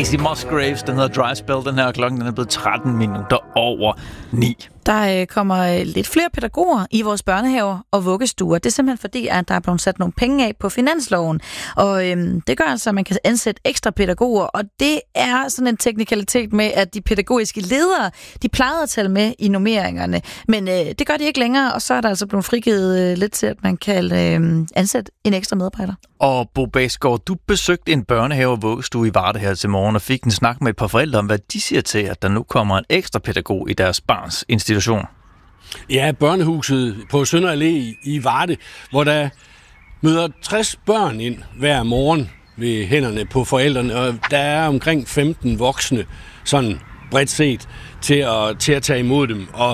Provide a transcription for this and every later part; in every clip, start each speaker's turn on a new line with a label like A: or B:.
A: Casey Musgraves, den hedder Dry Spell, den her klokken, den er blevet 13 minutter over 9.
B: Der kommer lidt flere pædagoger i vores børnehaver og vuggestuer. Det er simpelthen fordi, at der er blevet sat nogle penge af på finansloven. Og det gør altså, at man kan ansætte ekstra pædagoger. Og det er sådan en teknikalitet med, at de pædagogiske ledere, de plejede at tælle med i normeringerne. Men det gør de ikke længere, og så er der altså blevet frigivet lidt til, at man kan ansætte en ekstra medarbejder.
A: Og Bo Basgaard, du besøgte en børnehave og vuggestue i Varde her til morgen og fik en snak med et par forældre om, hvad de siger til, at der nu kommer en ekstra pædagog i deres barns institution.
C: Ja, børnehuset på Sønder Allé i Varde, hvor der møder 60 børn ind hver morgen ved hænderne på forældrene, og der er omkring 15 voksne, sådan bredt set, til at tage imod dem. Og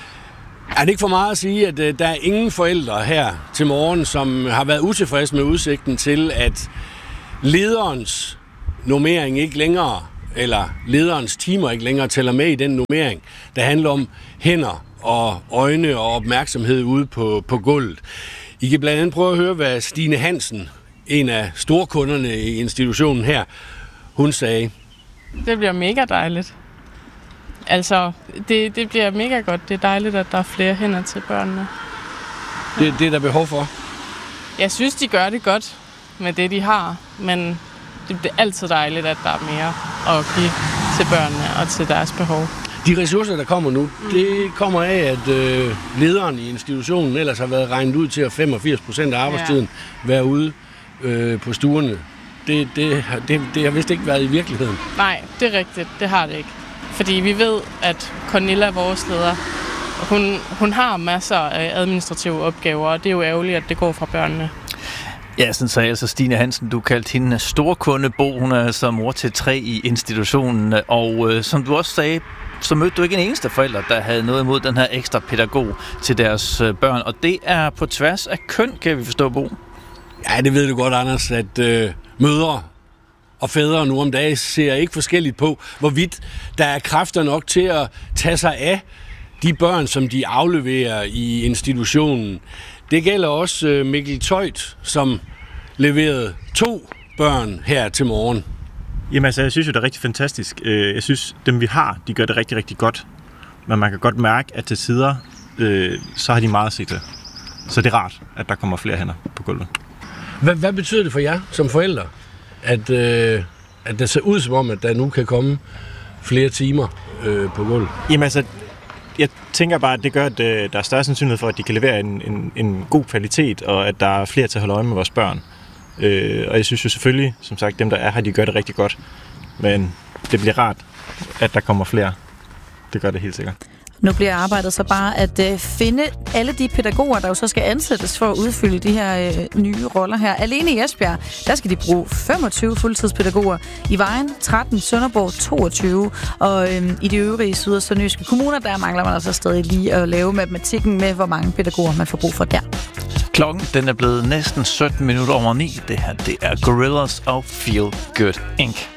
C: er det ikke for meget at sige, at der er ingen forældre her til morgen, som har været utilfredse med udsigten til, at lederens normering ikke længere, eller lederens timer ikke længere tæller med i den normering, der handler om hænder og øjne og opmærksomhed ude på gulvet. I kan blandt andet prøve at høre, hvad Stine Hansen, en af storkunderne i institutionen her, hun sagde.
D: Det bliver mega dejligt. Altså, det bliver mega godt. Det er dejligt, at der er flere hænder til børnene.
C: Det er der behov for?
D: Jeg synes, de gør det godt med det, de har. Men det bliver altid dejligt, at der er mere at give til børnene og til deres behov.
C: De ressourcer, der kommer nu, det kommer af, at lederen i institutionen ellers har været regnet ud til at 85% af arbejdstiden være ude på stuerne. Det har vist ikke været i virkeligheden.
D: Nej, det er rigtigt. Det har det ikke. Fordi vi ved, at Cornilla, vores leder, hun har masser af administrative opgaver, og det er jo ærgerligt, at det går fra børnene.
A: Ja, sådan sagde altså Stine Hansen, du kaldte hende storkunde Bo. Hun er altså mor til 3 i institutionen, og som du også sagde, så mødte du ikke en eneste forælder, der havde noget imod den her ekstra pædagog til deres børn, og det er på tværs af køn, kan vi forstå, Bo.
C: Ja, det ved du godt, Anders, at mødre og fædre nu om dagen ser ikke forskelligt på, hvorvidt der er kræfter nok til at tage sig af de børn, som de afleverer i institutionen. Det gælder også Mikkel Tøjt, som leverede 2 børn her til morgen.
E: Jamen altså, jeg synes jo, det er rigtig fantastisk. Jeg synes, dem vi har, de gør det rigtig, rigtig godt. Men man kan godt mærke, at til tider, så har de meget at se til. Så det er rart, at der kommer flere hænder på gulvet.
C: Hvad betyder det for jer som forældre, at det ser ud som om, at der nu kan komme flere timer på gulvet?
E: Jamen altså, jeg tænker bare, at det gør, at der er større sandsynlighed for, at de kan levere en god kvalitet, og at der er flere til at holde øje med vores børn. Og jeg synes jo selvfølgelig, som sagt, dem der er her, de gør det rigtig godt. Men det bliver rart, at der kommer flere. Det gør det helt sikkert.
B: Nu bliver arbejdet så bare at finde alle de pædagoger, der jo så skal ansættes for at udfylde de her nye roller her. Alene i Esbjerg, der skal de bruge 25 fuldtidspædagoger. I Vejen 13, Sønderborg 22. Og i de øvrige syd- og sønderjyske kommuner, der mangler man altså stadig lige at lave matematikken med, hvor mange pædagoger man får brug for der.
A: Klokken den er blevet næsten 17 minutter over 9. Det her, det er Gorillaz og Feel Good Inc.